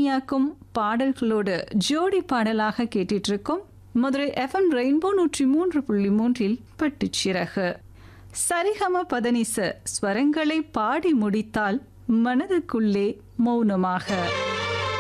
இனியாக்கும் பாடல்களோடு ஜோடி பாடலாக கேட்டுட்டு இருக்கோம். Madurai FM rainbow 103.3 பட்டுச்சிறகு. சரிகம பதனிச ஸ்வரங்களை பாடி முடித்தால் மனதுக்குள்ளே மௌனமாக